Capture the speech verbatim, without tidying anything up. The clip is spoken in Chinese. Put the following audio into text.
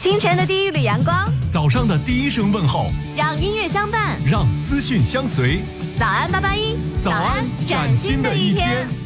清晨的第一缕阳光， 早上的第一声问候， 让音乐相伴， 让资讯相随。 早安八八一， 早安，崭新的一天。